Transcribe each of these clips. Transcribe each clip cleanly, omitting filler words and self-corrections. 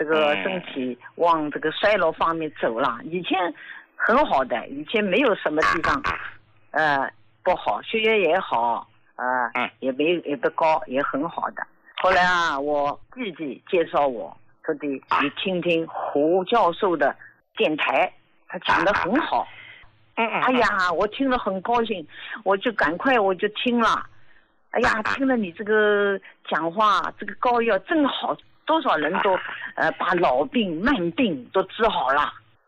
这个身体往这个衰老方面走了。以前很好的，以前没有什么地方不好，血压也好，也不高，也很好的。后来啊，我弟弟介绍我说的，你听听胡教授的电台，他讲得很好。哎呀，我听了很高兴，我就赶快我就听了。哎呀，听了你这个讲话，这个膏药真好，多少人都把老病慢病都治好了。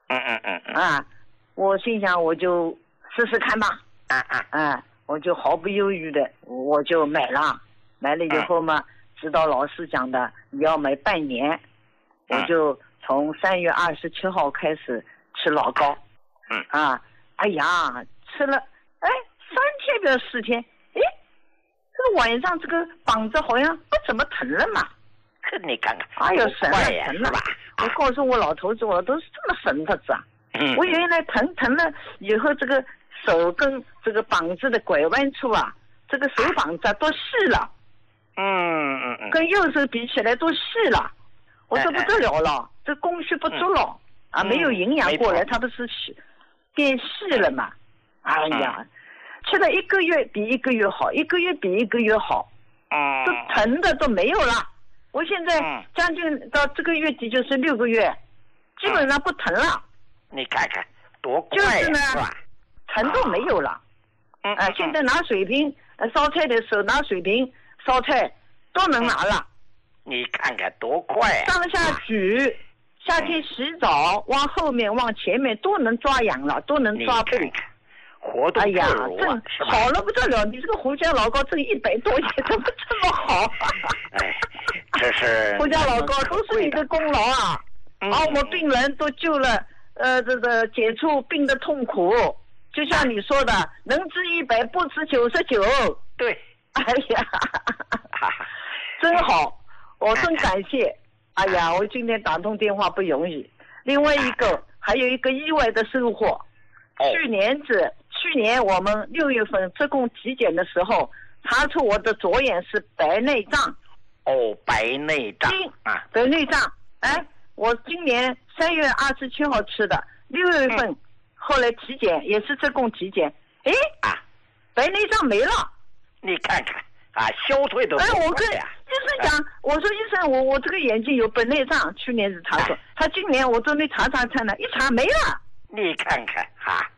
我心想我就试试看吧。我就毫不犹豫的我就买了以后嘛，知道老师讲的你要买半年，我就从3月27号开始吃老膏。哎呀，吃了3天不要4天，这个晚上这个膀子好像不怎么疼了嘛。 你看看， 哎呦，神了神了！我告诉我老头子，我都是这么神的子啊。我原来疼了以后，这个手跟这个膀子的拐弯处啊，这个手膀子都细了。跟右手比起来都细了，我说不得了了，这供血不足了没有营养过来，它不是变细了嘛。哎呀，吃了1个月比1个月好，1个月比1个月好，都疼的都没有了。我现在将近到这个月底就是6个月，基本上不疼了。 你看看多快就是呢， 是吧？ 疼都没有了。现在拿水瓶烧菜的时候，拿水瓶烧菜都能拿了。 你看看多快上下举，夏天洗澡往后面往前面都能抓痒了，都能抓背。 活动自如真好了不得了！你这个胡椒老膏挣100多也怎么这么好？ 这是胡椒老膏都是你的功劳啊！我们病人都救了，这个解除病的痛苦。就像你说的，能治100不治99。 对， 哎呀，真好，我真感谢。哎呀，我今天打通电话不容易。另外还有一个意外的收获。去年我们6月份自贡体检的时候，查出我的左眼是白内障。 白内障白内障。我今年3月27号吃的，6月份后来体检也是自贡体检，白内障没了。你看看消退的。 我跟医生讲，我说医生，我这个眼睛有白内障，去年是查出，他今年我准备查呢，一查没了。 你看看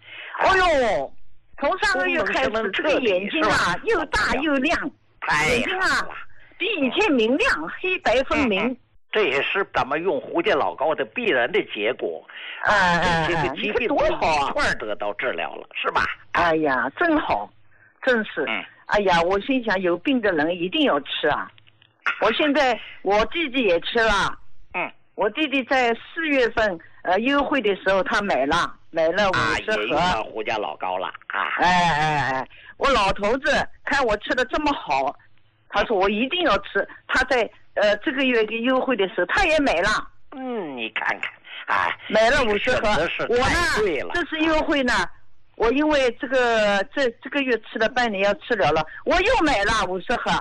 从上个月开始，这个眼睛又大又亮，眼睛比以前明亮，黑白分明。 这也是咱们用胡椒老膏的必然的结果。这个疾病多好啊， 一块得到治疗了，是吧？ 哎呀，真好，真是。哎呀，我心想有病的人一定要吃啊。我现在我弟弟也吃了。我弟弟在4月份优惠的时候他买了50盒胡椒老膏了我老头子看我吃的这么好，他说我一定要吃。他在这个月优惠的时候他也买了。 你看看买了50盒。我呢这次优惠呢，我因为这个月吃了半年要治疗了，我又买了50盒。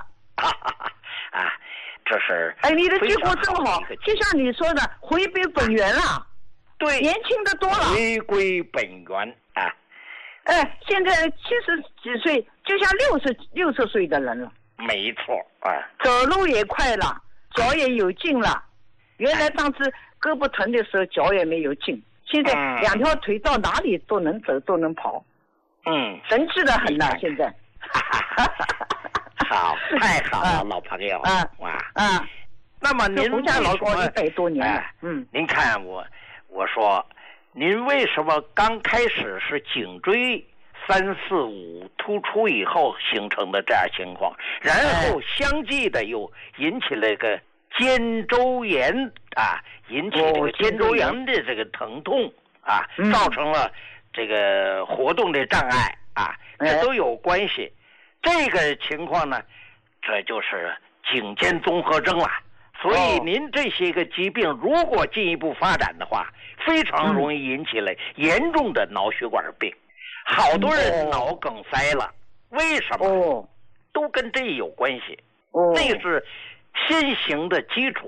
这是你的结果真好，就像你说的，回归本源了。 对， 年轻的多了， 回归本源现在70几岁，就像60岁的人了。 没错走路也快了，脚也有劲了。原来当时胳膊疼的时候脚也没有劲，现在2条腿到哪里都能走都能跑。神气的很了，现在。 好，太好了，老朋友那么您胡椒老膏100多年了。 您看我说，您为什么刚开始是颈椎3、4、5突出以后形成的这样情况，然后相继的又引起了个肩周炎引起这个肩周炎的这个疼痛造成了这个活动的障碍这都有关系。这个情况呢，这就是颈肩综合征了。所以您这些个疾病如果进一步发展的话，非常容易引起了严重的脑血管病。好多人脑梗塞了，为什么？都跟这有关系。那个是先行的基础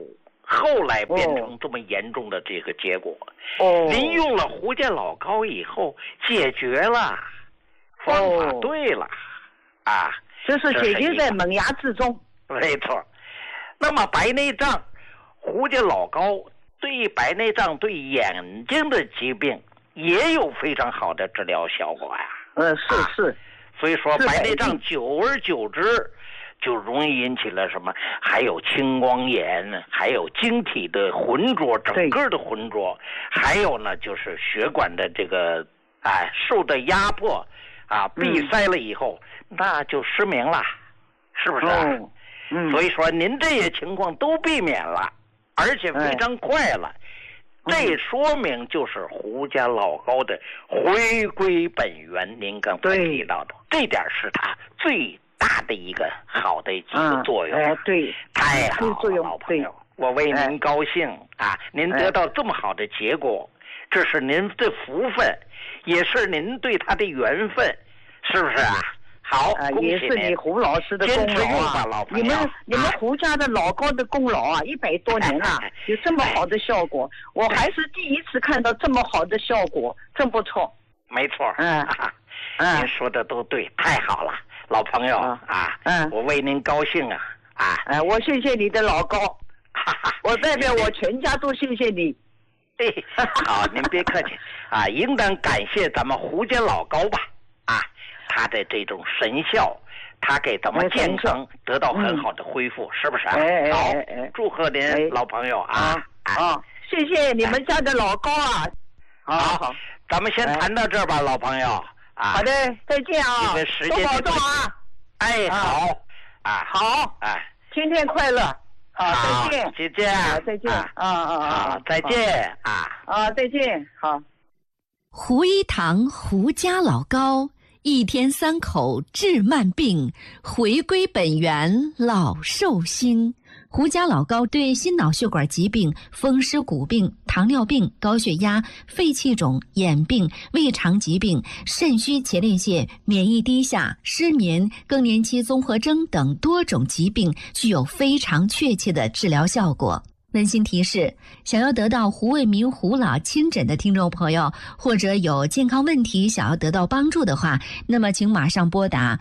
后来变成这么严重的这个结果。您用了胡家老膏以后解决了，方法对了， 这是解决在萌芽之中。 没错。那么白内障，胡家老膏对白内障、对眼睛的疾病也有非常好的治疗效果呀。 是。 所以说白内障久而久之就容易引起了什么？还有青光眼，还有晶体的浑浊，整个的浑浊，还有呢就是血管的这个受的压迫闭塞了以后，那就失明了，是不是？所以说您这些情况都避免了，而且非常快了。这说明就是胡家老膏的回归本源，您刚才提到的，这点是它最大的一个好的一个作用。 对， 太好了，老朋友，我为您高兴您得到这么好的结果，这是您的福分，也是您对他的缘分，是不是啊？好， 也是你胡老师的功劳你们胡家的老膏的功劳100多年了，有这么好的效果，我还是第一次看到这么好的效果，真不错。 没错，您说的都对，太好了，老朋友我为您高兴我谢谢你的老膏，我代表我全家都谢谢你。 好，您别客气应当感谢咱们胡家老膏吧他的这种神效，他给咱们健康得到很好的恢复，是不是好，祝贺您老朋友谢谢你们家的老膏好，咱们先谈到这儿吧，老朋友好的，再见多保重好好天天快乐再见再见再见再见再见好。 胡一堂胡家老膏，1天3口治慢病，回归本源老寿星。胡家老膏对心脑血管疾病、风湿骨病、糖尿病、高血压、肺气肿、眼病、胃肠疾病、肾虚前列腺、免疫低下、失眠、更年期综合征等多种疾病具有非常确切的治疗效果。温馨提示，想要得到胡卫民胡老亲诊的听众朋友，或者有健康问题想要得到帮助的话，那么请马上拨打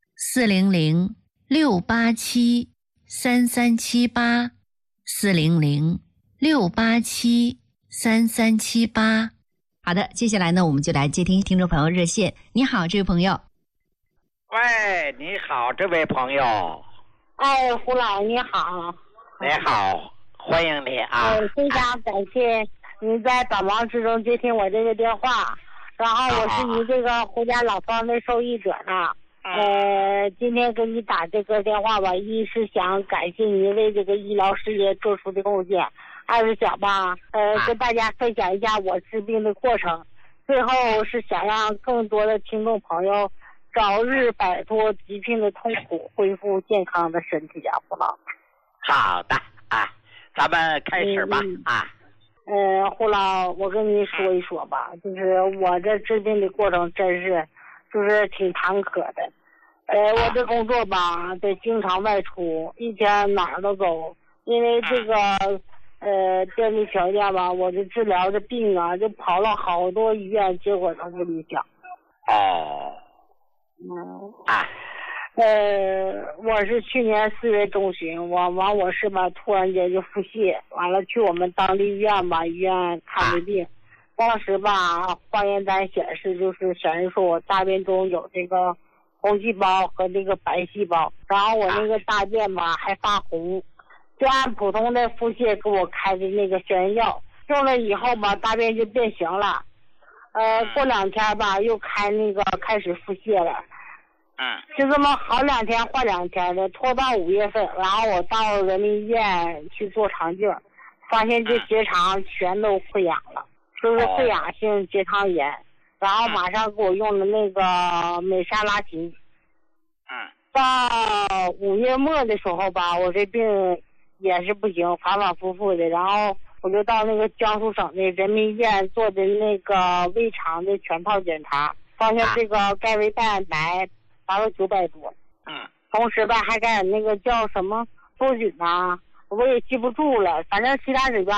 400-687-3378 400-687-3378。好的，接下来呢，我们就来接听听众朋友热线。你好，这位朋友。 喂，你好，这位朋友。 胡老你好。 你好。欢迎你非常感谢您在百忙之中接听我这个电话，然后我是你这个胡家老方的受益者呢。今天给你打这个电话吧，一是想感谢您为这个医疗事业做出的贡献，二是想吧跟大家分享一下我治病的过程，最后是想让更多的听众朋友早日摆脱疾病的痛苦，恢复健康的身体胡老。 好的咱们开始吧胡老，我跟您说一说吧，就是我这治病的过程真是就是挺坎坷的。我这工作吧得经常外出，一天哪儿都走，因为这个电力条件吧，我这治疗的病就跑了好多医院，结果都不理想。我是去年4月中旬，我是吧突然间就腹泻，完了去我们当地医院吧，医院看的病，当时吧化验单显示说我大便中有这个红细胞和这个白细胞，然后我那个大便吧还发红，就按普通的腹泻给我开的那个消炎药，用了以后吧大便就变形了，过2天吧又开始腹泻了。就这么好2天坏2天的，拖到5月份，然后我到人民医院去做肠镜，发现这结肠全都溃疡了，就是溃疡性结肠炎，然后马上给我用了那个美沙拉嗪。到5月末的时候吧，我这病也是不行，反反复复的，然后我就到那个江苏省的人民医院做的那个胃肠的全套检查，发现这个钙胃蛋白达到900多。同时吧还感染那个叫什么多菌我也记不住了，反正其他指标